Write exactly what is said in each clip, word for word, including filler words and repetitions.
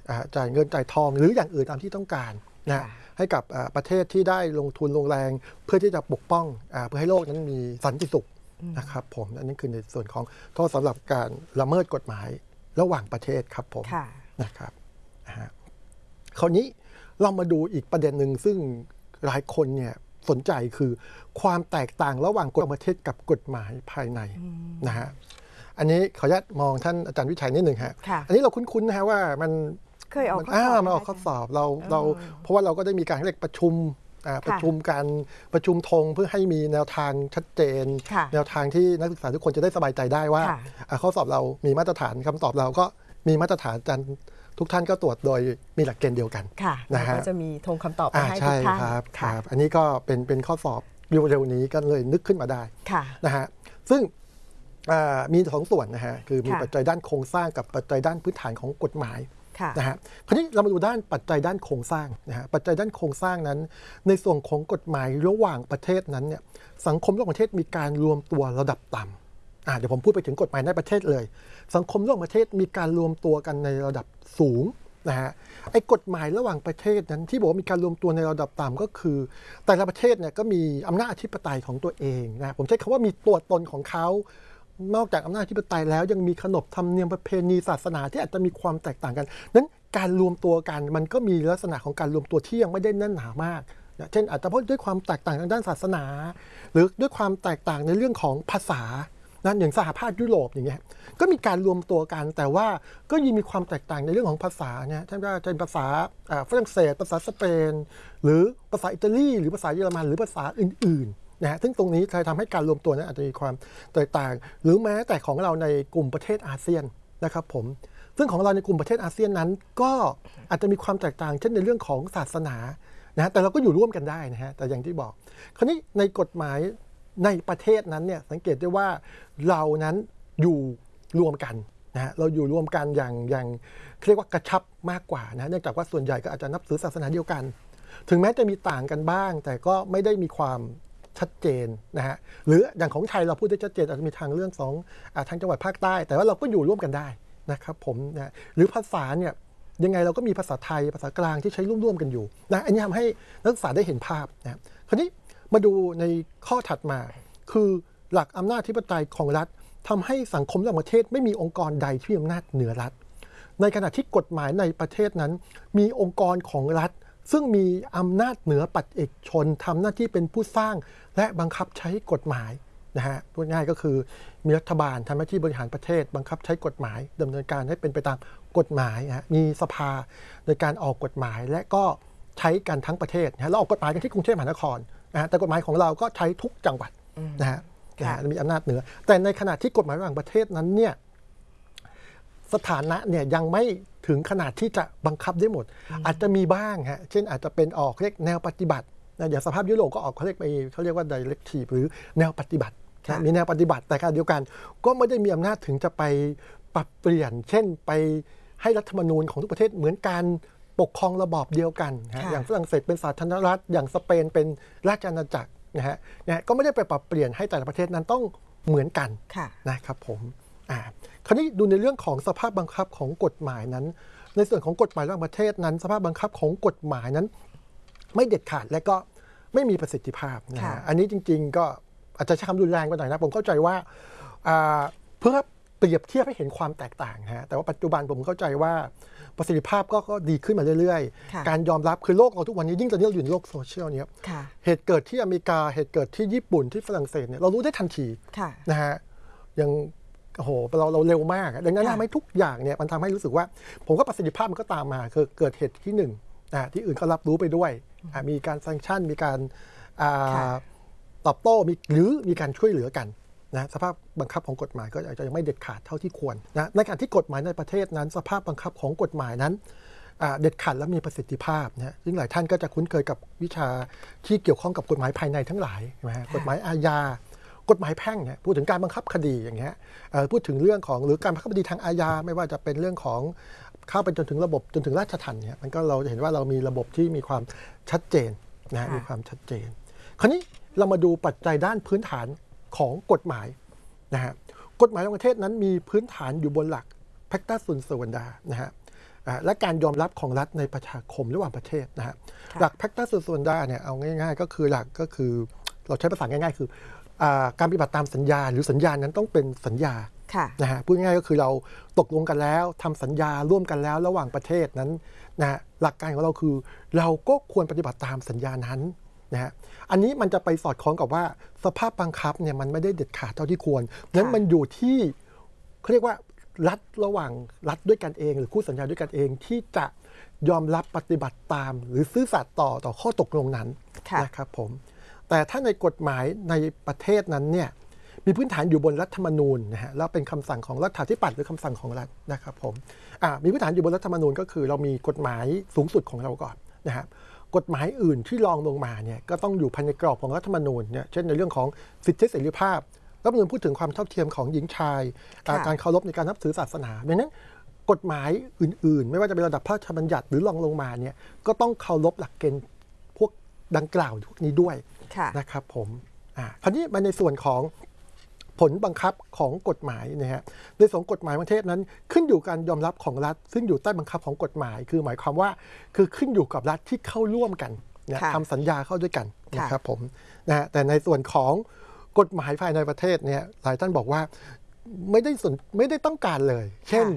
จ่ายเงินจ่ายทองหรืออย่างอื่นตามที่ต้องการนะให้กับประเทศที่ได้ลงทุนลงแรงเพื่อที่จะปกป้องเพื่อให้โลกนั้นมีสันติสุขนะครับผมอันนี้คือในส่วนของโทษสำหรับการละเมิดกฎหมายระหว่างประเทศครับผมนะครับคราวนี้เรามาดูอีกประเด็นหนึ่งซึ่งหลายคนเนี่ยสนใจคือความแตกต่างระหว่างกฎหมายประเทศกับกฎหมายภายในนะฮะอันนี้ขออนุญาตมองท่านอาจารย์วิชัยนิดหนึ่งฮะอันนี้เราคุ้นๆนะฮะว่ามันเคยออกข้อสอบมาออกข้อสอบเราเราเพราะว่าเราก็ได้มีการเรียกประชุมประชุมการประชุมธงเพื่อให้มีแนวทางชัดเจนแนวทางที่นักศึกษาทุกคนจะได้สบายใจได้ว่าข้อสอบเรามีมาตรฐานคำตอบเราก็มีมาตรฐานอาจารย์ทุกท่านก็ตรวจโดยมีหลักเกณฑ์เดียวกันนะฮะก็จะมีธงคำตอบไปให้ทุกท่านครับครับอันนี้ก็เป็นเป็นข้อสอบเร็วๆนี้ก็เลยนึกขึ้นมาได้นะฮะซึ่งมีสองส่วนนะฮะคือมีปัจจัยด้านโครงสร้างกับปัจจัยด้านพื้นฐานของกฎหมายนะฮะคราวนี้เรามาดูด้านปัจจัยด้านโครงสร้างนะฮะปัจจัยด้านโครงสร้างนั้นในส่วนของกฎหมายระหว่างประเทศนั้นเนี่ยสังคมระหว่างประเทศมีการรวมตัวระดับต่ำอ่าเดี๋ยวผมพูดไปถึงกฎหมายในประเทศเลยสังคมระหว่างประเทศมีการรวมตัวกันในระดับสูงนะฮะไอ้กฎหมายระหว่างประเทศนั้นที่บอกว่ามีการรวมตัวในระดับต่ำก็คือแต่ละประเทศเนี่ยก็มีอำนาจอธิปไตยของตัวเองนะผมใช้คำว่ามีตัวตนของเขานอกจากอำนาจอธิปไตยแล้วยังมีขนบธรรมเนียมประเพณีศาสนาที่อาจจะมีความแตกต่างกันนั้นการรวมตัวกันมันก็มีลักษณะของการรวมตัวที่ยังไม่ได้แน่นหนามากเช่นอาจจะเพราะด้วยความแตกต่างทางด้านศาสนาหรือด้วยความแตกต่างในเรื่องของภาษานะอย่างสหภาพยุโรปอย่างเงี้ยก็มีการรวมตัวกันแต่ว่าก็ยังมีความแตกต่างในเรื่องของภาษาเนี่ยเช่นว่าเป็นภาษาฝรั่งเศสภาษาสเปนหรือภาษาอิตาลีหรือภาษาเยอรมันหรือภาษาอื่นๆนะฮะซึ่งตรงนี้ทำให้การรวมตัวนั้นอาจจะมีความแตกต่างหรือแม้แต่ของเราในกลุ่มประเทศอาเซียนนะครับผมซึ่งของเราในกลุ่มประเทศอาเซียนนั้นก็อาจจะมีความแตกต่างเช่นในเรื่องของศาสนานะแต่เราก็อยู่ร่วมกันได้นะฮะแต่อย่างที่บอกคราวนี้ในกฎหมายในประเทศนั้นเนี่ยสังเกตได้ว่าเรานั้นอยู่รวมกันนะฮะเราอยู่รวมกันอย่างอย่างเรียกว่ากระชับมากกว่านะเนื่องจากว่าส่วนใหญ่ก็อาจจะนับถือศาสนาเดียวกันถึงแม้จะมีต่างกันบ้างแต่ก็ไม่ได้มีความชัดเจนนะฮะหรืออย่างของไทยเราพูดได้ชัดเจนอาจจะมีทางเรื่องของทางจังหวัดภาคใต้แต่ว่าเราก็อยู่ร่วมกันได้นะครับผมนะหรือภาษาเนี่ยยังไงเราก็มีภาษาไทยภาษากลางที่ใช้ร่วมๆกันอยู่นะอันนี้ทำให้นักศึกษาได้เห็นภาพนะคราวนี้มาดูในข้อถัดมาคือหลักอำนาจอธิปไตยของรัฐทำให้สังคมระหว่างประเทศไม่มีองค์กรใดที่มีอำนาจเหนือรัฐในขณะที่กฎหมายในประเทศนั้นมีองค์กรของรัฐซึ่งมีอำนาจเหนือปัจเจกชนทำหน้าที่เป็นผู้สร้างและบังคับใช้กฎหมายนะฮะพูดง่ายก็คือมีรัฐบาลทำหน้าที่บริหารประเทศบังคับใช้กฎหมายดำเนินการให้เป็นไปตามกฎหมายนะมีสภาในการออกกฎหมายและก็ใช้กันทั้งประเทศนะเราออกกฎหมายกันที่กรุงเทพมหานครนะแต่กฎหมายของเราก็ใช้ทุกจังหวัดนะฮะมีอำนาจเหนือแต่ในขณะที่กฎหมายระหว่างประเทศนั้นเนี่ยสถานะเนี่ยยังไม่ถึงขนาดที่จะบังคับได้หมดอาจจะมีบ้างฮะเช่นอาจจะเป็นออกเรียกแนวปฏิบัติอย่างสภาพยุโรปก็ออกเขาเรียกไปเขาเรียกว่า directive หรือแนวปฏิบัติมีแนวปฏิบัติแต่การเดียวกันก็ไม่ได้มีอำนาจถึงจะไปปรับเปลี่ยนเช่นไปให้รัฐธรรมนูญของทุกประเทศเหมือนการปกครองระบอบเดียวกันอย่างฝรั่งเศสเป็นสาธารณรัฐอย่างสเปนเป็นราชอาณาจักรนะฮะนะก็ไม่ได้ไปปรับเปลี่ยนให้แต่ละประเทศนั้นต้องเหมือนกันนะครับผมอ่าคราวนี้ดูในเรื่องของสภาพบังคับของกฎหมายนั้นในส่วนของกฎหมายระหว่างประเทศนั้นสภาพบังคับของกฎหมายนั้นไม่เด็ดขาดและก็ไม่มีประสิทธิภาพนะฮะอันนี้จริงๆก็อาจจะใช้คำรุนแรงไปหน่อยนะผมเข้าใจว่าเพื่อเปรียบเทียบให้เห็นความแตกต่างฮะแต่ว่าปัจจุบันผมเข้าใจว่าประสิทธิภาพก็ดีขึ้นมาเรื่อยๆการยอมรับคือโลกเราทุกวันนี้ยิ่งตอนนี้เราอยู่ในโลกโซเชียลนี้เหตุเกิดที่อเมริกาเหตุเกิดที่ญี่ปุ่นที่ฝรั่งเศสเนี่ยเรารู้ได้ทันทีนะฮะยังโอ้โหเราเราเร็วมากดังนั้นทำให้ทุกอย่างเนี่ยมันทำให้รู้สึกว่าผมก็ประสิทธิภาพมันก็ตามมาคือเกิดเหตุที่หนึ่งที่อื่นก็รับรู้ไปด้วยมีการแซงชั่นมีการตอบโต้มีหรือมีการช่วยเหลือกันนะสภาพบังคับของกฎหมายก็อาจจะยังไม่เด็ดขาดเท่าที่ควรนะในการที่กฎหมายในประเทศนั้นสภาพบังคับของกฎหมายนั้นเด็ดขาดและมีประสิทธิภาพนะซึ่งหลายท่านก็จะคุ้นเคยกับวิชาที่เกี่ยวข้องกับกฎหมายภายในทั้งหลายนะฮะกฎหมายอาญากฎหมายแพ่งเนี่ยพูดถึงการบังคับคดีอย่างเงี้ยพูดถึงเรื่องของหรือการบังคับคดีทางอาญาไม่ว่าจะเป็นเรื่องของเข้าไปจนถึงระบบจนถึงราชทัณฑ์เนี่ยมันก็เราจะเห็นว่าเรามีระบบที่มีความชัดเจนนะมีความชัดเจนคราวนี้เรามาดูปัจจัยด้านพื้นฐานของกฎหมายนะฮะกฎหมายระหว่างประเทศนั้นมีพื้นฐานอยู่บนหลัก pacta sunt servanda นะฮะและการยอมรับของรัฐในประชาคมระหว่างประเทศนะฮะหลัก Pacta Sunt Servanda เนี่ยเอาง่ายๆก็คือหลักก็คือเราใช้ภาษาง่ายๆคือการปฏิบัติตามสัญญาหรือสัญญานั้นต้องเป็นสัญญานะฮะพูดง่ายๆก็คือเราตกลงกันแล้วทำสัญญาร่วมกันแล้วระหว่างประเทศนั้นนะหลักการของเราคือเราก็ควรปฏิบัติตามสัญญานั้นนะฮะอันนี้มันจะไปสอดคล้องกับว่าสภาพบังคับเนี่ยมันไม่ได้เด็ดขาดเท่าที่ควรนั้นมันอยู่ที่เขาเรียกว่ารัฐระหว่างรัฐด้วยกันเองหรือคู่สัญญาด้วยกันเองที่จะยอมรับปฏิบัติตามหรือซื่อสัตย์ต่อต่อข้อตกลงนั้นนะครับผมแต่ถ้าในกฎหมายในประเทศนั้นเนี่ยมีพื้นฐานอยู่บนรัฐธรรมนูญนะฮะแล้วเป็นคำสั่งของรัฐาธิปัตย์หรือคำสั่งของรัฐนะครับผมมีพื้นฐานอยู่บนรัฐธรรมนูญก็คือเรามีกฎหมายสูงสุดของเราก่อนนะฮะกฎหมายอื่นที่รองลงมาเนี่ยก็ต้องอยู่ภายในกรอบของรัฐธรรมนูญเนี่ยเช่นในเรื่องของสิทธิเสรีภาพรัฐธรรมนูญพูดถึงความเท่าเทียมของหญิงชายการเคารพในการนับถือศาสนาดังนั้นกฎหมายอื่นๆไม่ว่าจะเป็นระดับพระราชบัญญัติหรือรองลงมาเนี่ยก็ต้องเคารพหลักเกณฑ์พวกดังกล่าวพวกนี้ด้วยนะครับผมคราวนี้มาในส่วนของผลบังคับของกฎหมายนะฮะในส่วนกฎหมายประเทศนั้นขึ้นอยู่การยอมรับของรัฐซึ่งอยู่ใต้บังคับของกฎหมายคือหมายความว่าคือขึ้นอยู่กับรัฐที่เข้าร่วมกันนะทำสัญญาเข้าด้วยกันนะครับผมนะฮะแต่ในส่วนของกฎหมายภายในประเทศเนี่ยหลายท่านบอกว่าไม่ได้สนไม่ได้ต้องการเลยเช่น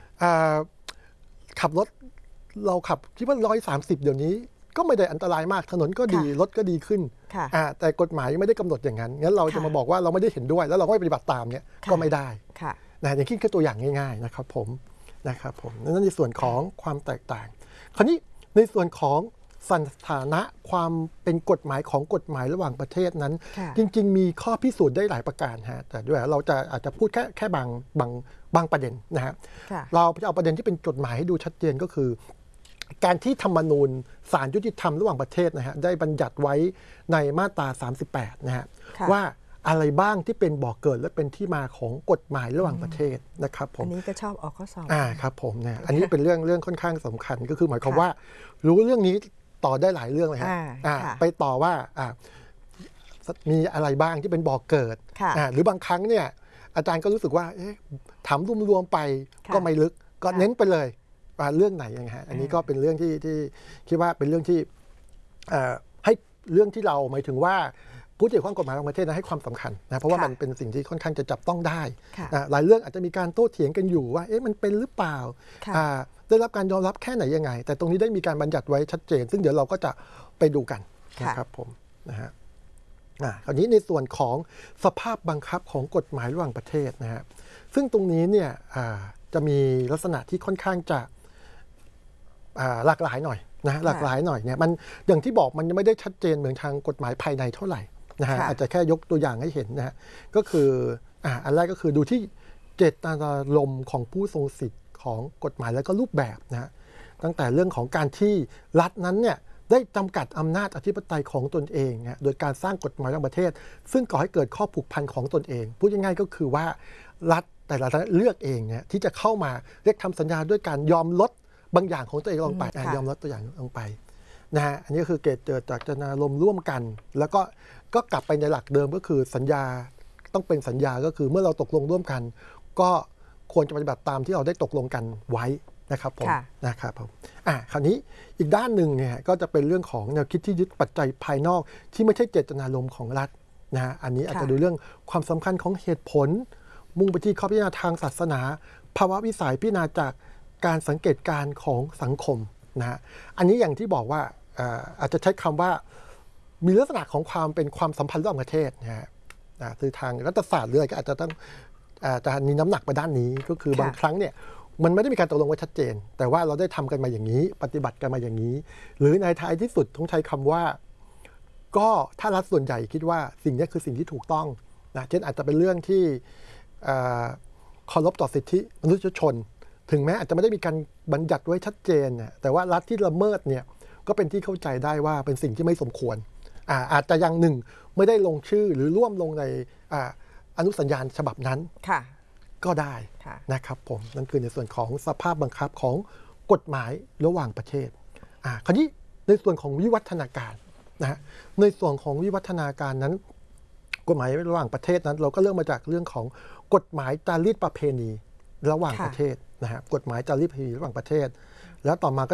ขับรถเราขับคิดว่าร้อยสามสิบเดี๋ยวนี้ก็ไม่ได้อันตรายมากถนนก็ดีรถก็ดีขึ้นแต่กฎหมายไม่ได้กำหนดอย่างนั้นงั้นเราจะมาบอกว่าเราไม่ได้เห็นด้วยแล้วเราก็ไม่ปฏิบัติตามเนี่ยก็ไม่ได้นะอย่างนี้แค่ตัวอย่างง่ายๆนะครับผมนะครับผมนั่นในส่วนของความแตกต่างคราวนี้ในส่วนของสถานะความเป็นกฎหมายของกฎหมายระหว่างประเทศนั้นจริงๆมีข้อพิสูจน์ได้หลายประการฮะแต่ด้วยเราจะอาจจะพูดแค่แค่บางบางบางประเด็นนะฮะเราจะเอาประเด็นที่เป็นกฎหมายให้ดูชัดเจนก็คือการที่ธรรมนูญศาลยุติธรรมระหว่างประเทศนะฮะได้บัญญัติไว้ในมาตราสามสิบแปดนะฮะว่าอะไรบ้างที่เป็นบ่อกเกิดและเป็นที่มาของกฎหมายระหว่างประเทศนะครับผมอันนี้ก็ชอบออกข้อสอบอ่าครับผมเนี่ยอันนี้เป็นเรื่องเรื่องค่อนข้างสำคัญก็คือหมายความว่ารู้เรื่องนี้ต่อได้หลายเรื่องเลยฮะไปต่อว่ามีอะไรบ้างที่เป็นบ่อเกิดหรือบางครั้งเนี่ยอาจารย์ก็รู้สึกว่าถามรวมๆไปก็ไม่ลึกก็เน้นไปเลยว่าเรื่องไหนยังไงฮะอันนี้ก็เป็นเรื่องที่ที่คิดว่าเป็นเรื่องที่ให้เรื่องที่เราหมายถึงว่าผู้ที่เกี่ยวข้องกฎหมายของประเทศนั้นให้ความสำคัญนะเพราะว่ามันเป็นสิ่งที่ค่อนข้างจะจับต้องได้หลายเรื่องอาจจะมีการโต้เถียงกันอยู่ว่าเอ๊ะมันเป็นหรือเปล่าได้รับการยอมรับแค่ไหนยังไงแต่ตรงนี้ได้มีการบัญญัติไว้ชัดเจนซึ่งเดี๋ยวเราก็จะไปดูกันนะครับผมนะฮะคราวนี้ในส่วนของสภาพบังคับของกฎหมายระหว่างประเทศนะฮะซึ่งตรงนี้เนี่ยจะมีลักษณะที่ค่อนข้างจะหลากหลายหน่อยนะหลากหลายหน่อยเนี่ยมันอย่างที่บอกมันยังไม่ได้ชัดเจนเหมือนทางกฎหมายภายในเท่าไหร่นะฮะอาจจะแค่ยกตัวอย่างให้เห็นนะฮะก็คืออ่าอันแรกก็คือดูที่เจตนารมณ์ของผู้ทรงสิทธิ์ของกฎหมายและก็รูปแบบนะฮะตั้งแต่เรื่องของการที่รัฐนั้นเนี่ยได้จำกัดอำนาจอธิปไตยของตนเองนะโดยการสร้างกฎหมายระหว่างประเทศซึ่งก่อให้เกิดข้อผูกพันของตนเองพูดง่ายๆก็คือว่ารัฐแต่ละรัฐเลือกเองเนี่ยที่จะเข้ามาเรียกทำสัญญาด้วยการยอมลดบางอย่างของตัวเองลงไปยอมลดตัวอย่างลงไปนะฮะอันนี้ก็คือเกิดจากเจตนารมณ์ร่วมกันแล้วก็ก็กลับไปในหลักเดิมก็คือสัญญาต้องเป็นสัญญาก็คือเมื่อเราตกลงร่วมกันก็ควรจะปฏิบัติตามที่เราได้ตกลงกันไว้นะครับผมนะครับผมอ่ะคราวนี้อีกด้านหนึ่งเนี่ยก็จะเป็นเรื่องของแนวคิดที่ยึดปัจจัยภายนอกที่ไม่ใช่เจตนารมณ์ของรัฐนะฮะอันนี้อาจจะดูเรื่องความสำคัญของเหตุผลมุ่งไปที่ข้อพิจารณาทางศาสนาภาวะวิสัยพิจารณาจากการสังเกตการณ์ของสังคมนะฮะอันนี้อย่างที่บอกว่าอาจจะใช้คำว่ามีลักษณะของความเป็นความสัมพันธ์ระหว่างประเทศนะฮะคือทางรัฐศาสตร์หรืออะไรก็อาจจะต้องอาจจะมีน้ำหนักไปด้านนี้ก็คือบางครั้งเนี่ยมันไม่ได้มีการตกลงไว้ชัดเจนแต่ว่าเราได้ทำกันมาอย่างนี้ปฏิบัติกันมาอย่างนี้หรือในท้ายที่สุดต้องใช้คำว่าก็ถ้ารัฐส่วนใหญ่คิดว่าสิ่งนี้คือสิ่งที่ถูกต้องนะเช่นอาจจะเป็นเรื่องที่เคารพต่อสิทธิมนุษยชนถึงแม้อาจจะไม่ได้มีการบัญญัติไว้ชัดเจนเนี่ยแต่ว่ารัฐที่ละเมิดเนี่ยก็เป็นที่เข้าใจได้ว่าเป็นสิ่งที่ไม่สมควร อา, อาจจะยังหนึ่งไม่ได้ลงชื่อหรือร่วมลงใน อ, อนุสัญญาณฉบับนั้นก็ได้นะครับผมนั่นคือในส่วนของสภาพบังคับของกฎหมายระหว่างประเทศคราวนี้ในส่วนของวิวัฒนาการนะฮะในส่วนของวิวัฒนาการนั้นกฎหมายระหว่างประเทศนั้นเราก็เริ่มมาจากเรื่องของกฎหมายจารีตประเพณีระหว่างประเทศนะฮะกฎหมายจารีตประเพณีระหว่างประเทศแล้วต่อมา